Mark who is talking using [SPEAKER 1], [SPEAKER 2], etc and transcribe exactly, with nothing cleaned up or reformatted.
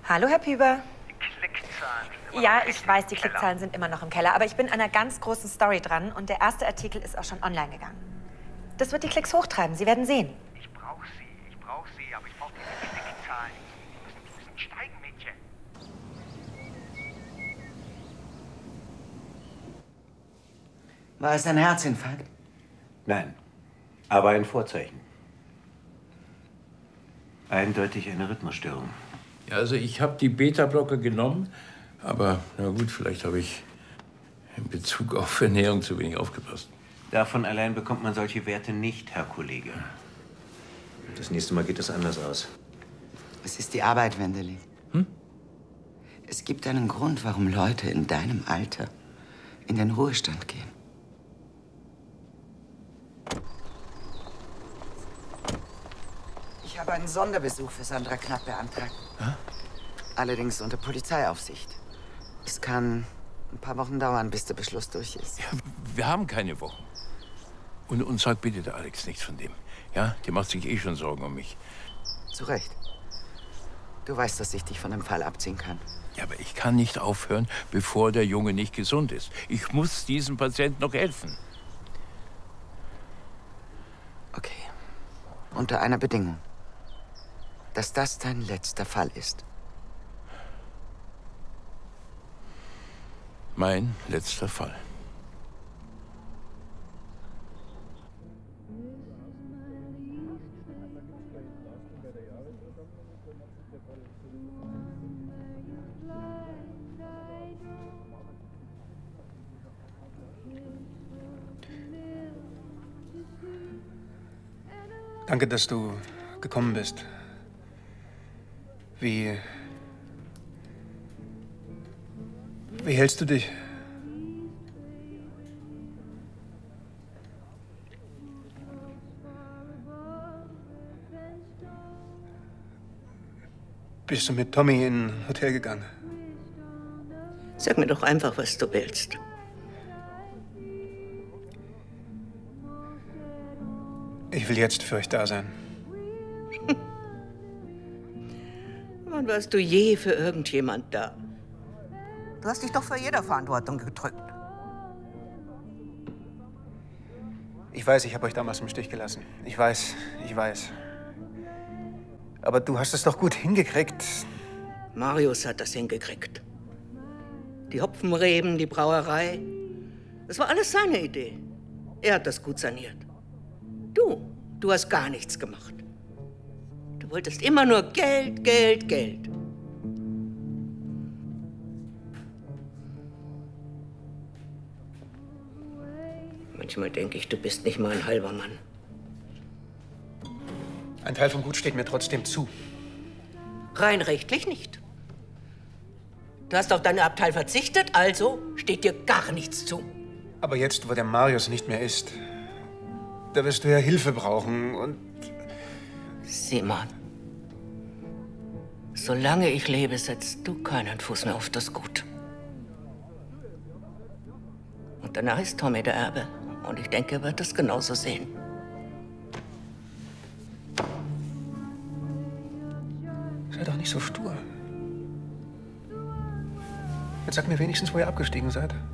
[SPEAKER 1] Hallo, Herr Püber.
[SPEAKER 2] Die Klickzahlen sind immer
[SPEAKER 1] Ja,
[SPEAKER 2] noch
[SPEAKER 1] ich weiß, die
[SPEAKER 2] im Keller.
[SPEAKER 1] Klickzahlen sind immer noch im Keller. Aber ich bin an einer ganz großen Story dran und der erste Artikel ist auch schon online gegangen. Das wird die Klicks hochtreiben. Sie werden sehen.
[SPEAKER 2] Ich brauche sie, ich brauche sie, aber ich brauche diese Klickzahlen. Die müssen, die müssen steigen, Mädchen.
[SPEAKER 3] War es ein Herzinfarkt?
[SPEAKER 4] Nein, aber ein Vorzeichen. Eindeutig eine Rhythmusstörung.
[SPEAKER 5] Ja, also ich habe die Beta-Blocker genommen, aber na gut, vielleicht habe ich in Bezug auf Ernährung zu wenig aufgepasst.
[SPEAKER 4] Davon allein bekommt man solche Werte nicht, Herr Kollege. Das nächste Mal geht es anders aus.
[SPEAKER 3] Es ist die Arbeit, Wendelin.
[SPEAKER 5] Hm?
[SPEAKER 3] Es gibt einen Grund, warum Leute in deinem Alter in den Ruhestand gehen. Ich habe einen Sonderbesuch für Sandra Knapp beantragt.
[SPEAKER 5] Hä?
[SPEAKER 3] Allerdings unter Polizeiaufsicht. Es kann ein paar Wochen dauern, bis der Beschluss durch ist.
[SPEAKER 5] Ja, wir haben keine Wochen. Und, und sag bitte der Alex nichts von dem. Ja, der macht sich eh schon Sorgen um mich.
[SPEAKER 3] Zu Recht. Du weißt, dass ich dich von dem Fall abziehen kann.
[SPEAKER 5] Ja, aber ich kann nicht aufhören, bevor der Junge nicht gesund ist. Ich muss diesem Patienten noch helfen.
[SPEAKER 3] Okay. Unter einer Bedingung. Dass das dein letzter Fall ist.
[SPEAKER 5] Mein letzter Fall.
[SPEAKER 6] Danke, dass du gekommen bist. Wie... Wie hältst du dich? Bist du mit Tommy in ein Hotel gegangen?
[SPEAKER 7] Sag mir doch einfach, was du willst.
[SPEAKER 6] Ich will jetzt für euch da sein.
[SPEAKER 7] Wann warst du je für irgendjemand da?
[SPEAKER 8] Du hast dich doch vor jeder Verantwortung gedrückt.
[SPEAKER 6] Ich weiß, ich habe euch damals im Stich gelassen. Ich weiß, ich weiß. Aber du hast es doch gut hingekriegt.
[SPEAKER 7] Marius hat das hingekriegt. Die Hopfenreben, die Brauerei. Das war alles seine Idee. Er hat das gut saniert. Du, du hast gar nichts gemacht. Du wolltest immer nur Geld, Geld, Geld. Manchmal denke ich, du bist nicht mal ein halber Mann.
[SPEAKER 6] Ein Teil vom Gut steht mir trotzdem zu.
[SPEAKER 7] Rein rechtlich nicht. Du hast auf deinen Abteil verzichtet, also steht dir gar nichts zu.
[SPEAKER 6] Aber jetzt, wo der Marius nicht mehr ist, da wirst du ja Hilfe brauchen und...
[SPEAKER 7] Simon, solange ich lebe, setzt du keinen Fuß mehr auf das Gut. Und danach ist Tommy der Erbe. Und ich denke, er wird das genauso sehen.
[SPEAKER 6] Sei doch nicht so stur. Jetzt sag mir wenigstens, wo ihr abgestiegen seid.